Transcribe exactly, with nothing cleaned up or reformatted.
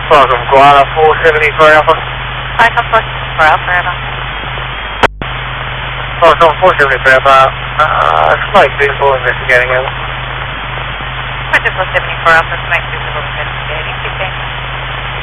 Welcome, Guana four seventy-four Alpha. Welcome, four seventy-four Alpha, Alpha. Welcome, four seventy-four Alpha. Uh, slight visual investigating, over. Welcome, four seventy-four Alpha, slight visual investigating.